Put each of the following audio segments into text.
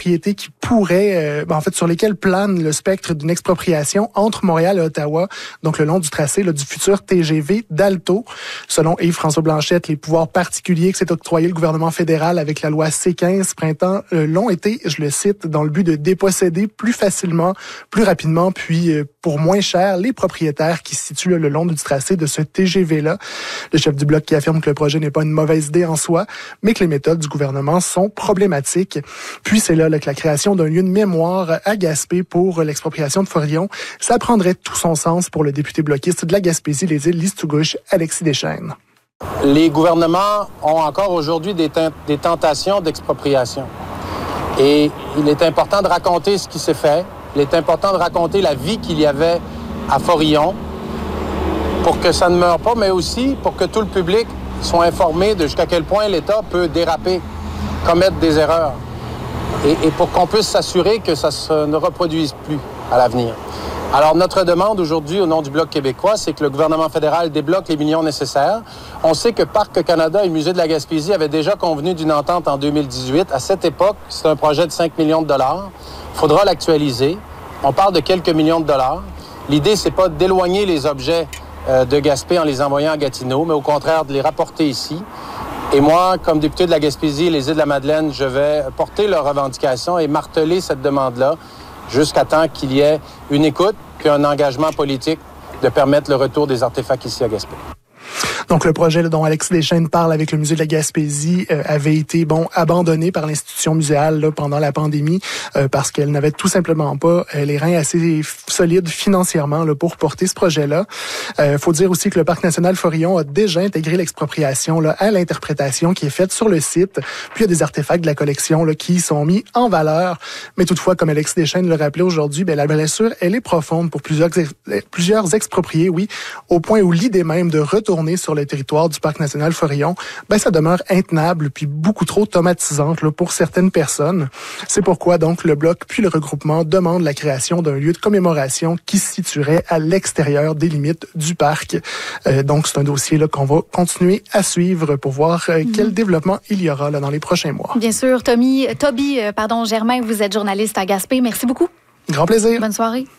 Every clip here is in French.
propriétés qui pourraient, sur lesquelles plane le spectre d'une expropriation entre Montréal et Ottawa, donc le long du tracé du futur TGV d'Alto. Selon Yves-François Blanchette, les pouvoirs particuliers que s'est octroyé le gouvernement fédéral avec la loi C-15 printemps l'ont été, je le cite, dans le but de déposséder plus facilement, plus rapidement, puis pour moins cher, les propriétaires qui se situent le long du tracé de ce TGV-là. Le chef du Bloc qui affirme que le projet n'est pas une mauvaise idée en soi, mais que les méthodes du gouvernement sont problématiques. Puis c'est là que la création d'un lieu de mémoire à Gaspé pour l'expropriation de Forillon, ça prendrait tout son sens pour le député bloquiste de la Gaspésie, les îles Listougouche, Alexis Deschênes. Les gouvernements ont encore aujourd'hui des tentations d'expropriation. Et il est important de raconter ce qui s'est fait. Il est important de raconter la vie qu'il y avait à Forillon pour que ça ne meure pas, mais aussi pour que tout le public soit informé de jusqu'à quel point l'État peut déraper, commettre des erreurs. Et pour qu'on puisse s'assurer que ça ne reproduise plus à l'avenir. Alors, notre demande aujourd'hui, au nom du Bloc québécois, c'est que le gouvernement fédéral débloque les millions nécessaires. On sait que Parc Canada et Musée de la Gaspésie avaient déjà convenu d'une entente en 2018. À cette époque, c'est un projet de 5 millions de dollars. Il faudra l'actualiser. On parle de quelques millions de dollars. L'idée, c'est pas d'éloigner les objets de Gaspé en les envoyant à Gatineau, mais au contraire de les rapporter ici. Et moi, comme député de la Gaspésie et les Îles-de-la-Madeleine, je vais porter leurs revendications et marteler cette demande-là jusqu'à temps qu'il y ait une écoute puis un engagement politique de permettre le retour des artefacts ici à Gaspé. Donc, le projet dont Alexis Deschênes parle avec le Musée de la Gaspésie avait été, abandonné par l'institution muséale pendant la pandémie parce qu'elle n'avait tout simplement pas les reins assez solides financièrement pour porter ce projet-là. Faut dire aussi que le Parc national Forillon a déjà intégré l'expropriation à l'interprétation qui est faite sur le site. Puis, il y a des artefacts de la collection qui sont mis en valeur. Mais toutefois, comme Alexis Deschênes le rappelait aujourd'hui, la blessure, elle est profonde pour plusieurs expropriés, oui, au point où l'idée même de retourner sur le territoire du Parc national Forillon, ça demeure intenable puis beaucoup trop traumatisante pour certaines personnes. C'est pourquoi donc le Bloc puis le regroupement demandent la création d'un lieu de commémoration qui se situerait à l'extérieur des limites du parc. Donc c'est un dossier qu'on va continuer à suivre pour voir quel développement il y aura dans les prochains mois. Bien sûr, Toby Germain, vous êtes journaliste à Gaspé. Merci beaucoup. Grand plaisir. Bonne soirée.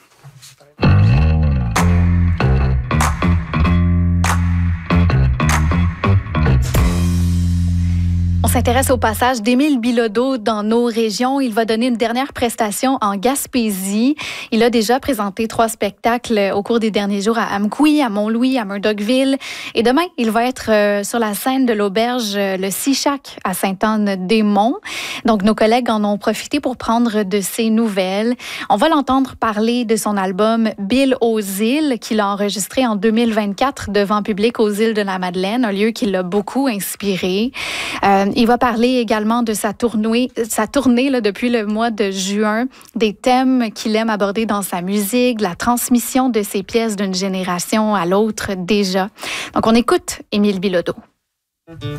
On s'intéresse au passage d'Émile Bilodeau dans nos régions. Il va donner une dernière prestation en Gaspésie. Il a déjà présenté 3 spectacles au cours des derniers jours à Amqui, à Mont-Louis, à Murdochville. Et demain, il va être sur la scène de l'auberge Le Sichac à Sainte-Anne-des-Monts. Donc, nos collègues en ont profité pour prendre de ses nouvelles. On va l'entendre parler de son album Bill aux îles, qu'il a enregistré en 2024 devant public aux îles de la Madeleine, un lieu qui l'a beaucoup inspiré. Il va parler également de sa tournée depuis le mois de juin, des thèmes qu'il aime aborder dans sa musique, la transmission de ses pièces d'une génération à l'autre déjà. Donc, on écoute Émile Bilodeau.